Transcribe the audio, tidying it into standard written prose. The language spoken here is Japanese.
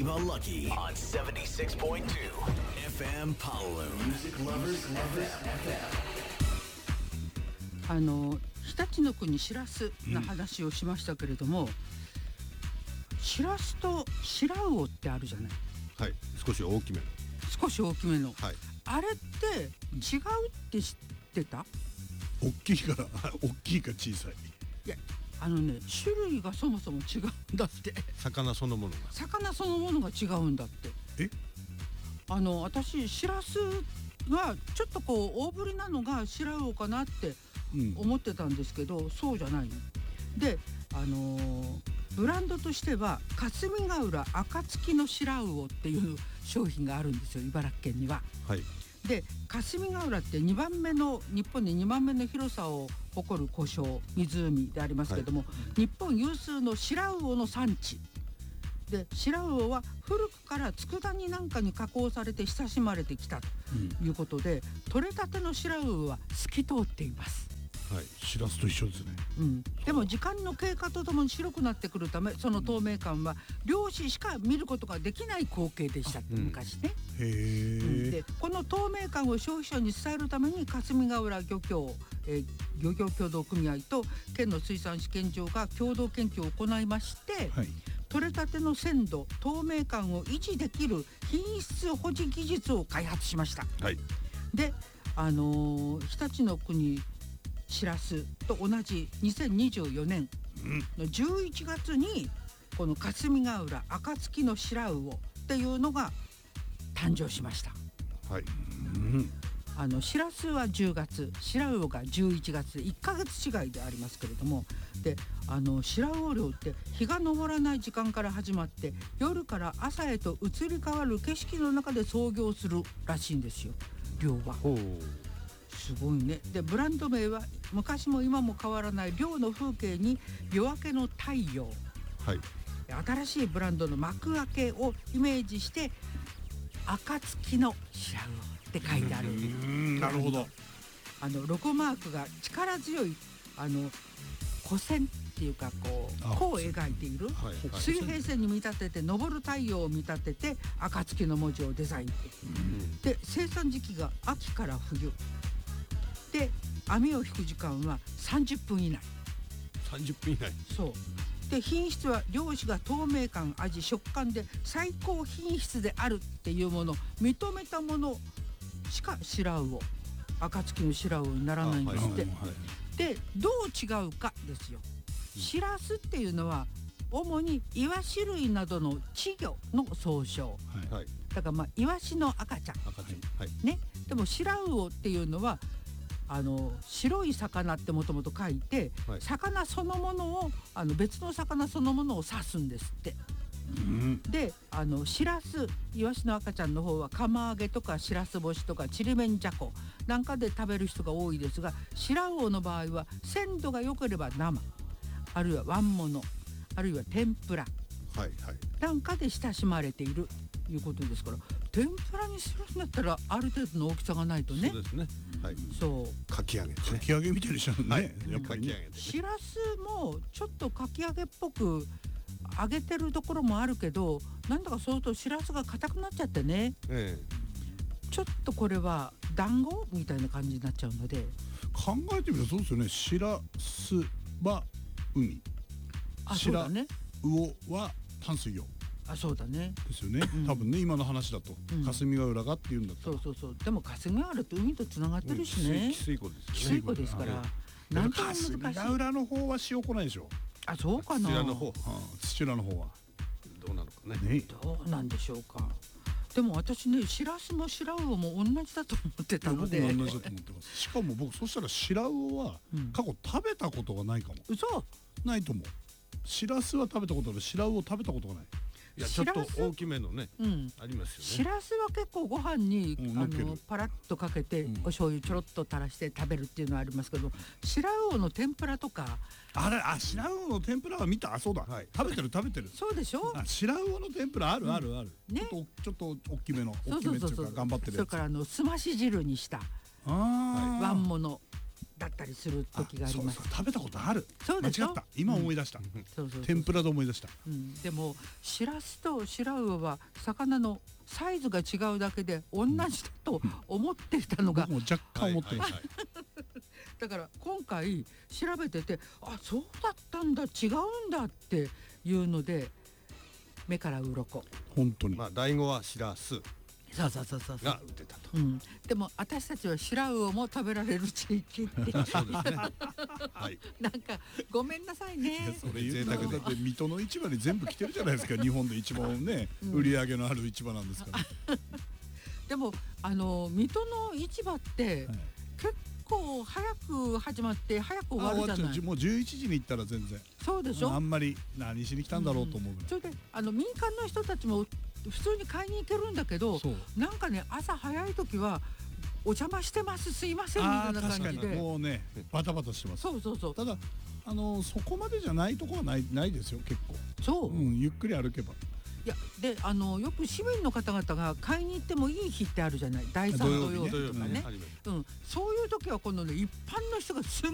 Ivan Lucky on 76.2 FM Paloon. Music Lovers FM. 日立の国しらすの話をしましたけれども、しらすと白魚ってあるじゃない。 はい、少し大きめの、はい、 あれって違うって知ってた？ 大きいから大きいか小さい。 いや種類がそもそも違うんだって。 魚そのものが違うんだって。私しらすがちょっとこう大ぶりなのが白魚かなって思ってたんですけど、そうじゃないので、ブランドとしては霞ヶ浦暁の白魚っていう商品があるんですよ、茨城県には。 はい。 で霞ヶ浦って日本で2番目の広さを誇る湖沼湖でありますけれども、はい、日本有数の白魚の産地で、白魚は古くから佃煮なんかに加工されて親しまれてきたということで、取れたての白魚は透き通っています。 はい、しらすと一緒ですね。 でも時間の経過とともに白くなってくるため、その透明感は漁師しか見ることができない光景でしたって、昔ね。でこの透明感を消費者に伝えるために霞ヶ浦漁協、漁業協同組合と県の水産試験場が共同研究を行いまして、はい、取れたての鮮度透明感を維持できる品質保持技術を開発しました。 はい、 で日立の国しらすと同じ2024年の11月にこの霞ヶ浦暁の白魚っていうのが誕生しました。 はい。 しらすは10月、白魚が11月で1ヶ月違いでありますけれども、で白魚漁って日が昇らない時間から始まって夜から朝へと移り変わる景色の中で操業するらしいんですよ、漁は。すごいね。でブランド名は昔も今も変わらない漁の風景に夜明けの太陽、 はい、 新しいブランドの幕開けをイメージして暁の白魚って書いてある。 なるほど。 ロゴマークが力強い弧線っていうか弧を描いている、水平線に見立てて昇る太陽を見立てて暁の文字をデザインで、生産時期が秋から冬で、網を引く時間は30分以内。そうで、品質は漁師が透明感、味、食感で最高品質であるっていうものを認めたものしか白魚、暁の白魚にならないんですって。でどう違うかですよ。しらすっていうのは主にイワシ類などの稚魚の総称、だからイワシの赤ちゃん、ね。でも白魚っていうのは白い魚ってもともと書いて、魚そのものを別の魚そのものを指すんですって。でしらす、イワシの赤ちゃんの方は釜揚げとかしらす干しとかちりめんじゃこなんかで食べる人が多いですが、白魚の場合は鮮度が良ければ生、あるいは椀物、あるいは天ぷらなんかで親しまれているということですから、天ぷらにするんだったらある程度の大きさがないとね。 そうですね。はい。 そう。 かき揚げね。 かき揚げみたいにしちゃうね。やっぱりね。 しらすもちょっとかき揚げっぽく揚げてるところもあるけど、なんだかそうするとしらすが硬くなっちゃってね。ちょっとこれは団子みたいな感じになっちゃうので。 考えてみるとそうですよね。しらすは海。 そうだね。 魚は淡水魚。 そうだね。 ですよね。多分ね、今の話だと霞ヶ浦がっていうんだったら。 そう。でも霞ヶ浦って海とつながってるしね。 汽水湖です。 汽水湖ですから。 なんとも難しい。霞ヶ浦の方は塩来ないでしょ。 そうかな。 土浦の方はどうなのかね。 どうなんでしょうか。でも私ね、しらすも白魚も同じだと思ってたので。 僕も同じだと思ってます。しかも僕そしたら白魚は過去食べたことがないかも。 嘘？ ないと思う。しらすは食べたことある。白魚を食べたことがない。 いやちょっと大きめのね、ありますよね。 しらすは結構ご飯にパラッとかけてお醤油ちょろっと垂らして食べるっていうのはありますけど、白魚の天ぷらとか白魚の天ぷらは見た。そうだ、食べてる。 そうでしょ。 白魚の天ぷらあるね。ちょっと大きめっていうか頑張ってるやつ。 それからすまし汁にした椀物だったりする時があります。 そう食べたことある。 そうでしょ。 間違った。今思い出した。 そうそう。 天ぷらで思い出した。 でもしらすと白魚は魚のサイズが違うだけで同じだと思っていたのが、 僕も若干思ってます。 だから今回調べてて、あ、そうだったんだ、違うんだっていうので目から鱗。 本当に。 まあ第5はしらすそうそうそうそう。 が売ってたと。 でも私たちは白魚も食べられる地域ってそうですね。はい。 なんかごめんなさいね。 それ言うたらだって水戸の市場に全部来てるじゃないですか。日本で一番ね、売り上げのある市場なんですから。 でも水戸の市場って結構早く始まって早く終わるじゃない。 もう11時に行ったら全然。 そうでしょ。 あんまり何しに来たんだろうと思うぐらい。 それで民間の人たちも普通に買いに行けるんだけど、なんかね、朝早い時はお邪魔してます、すいませんみたいな感じで。 確かにもうね、バタバタしてます。 そうそうそう。 ただそこまでじゃないとこはないですよ、結構。 そう。 ゆっくり歩けば。 いやでよく市民の方々が買いに行ってもいい日ってあるじゃない。第3土曜日とかね。そういう時は今度ね、一般の人がす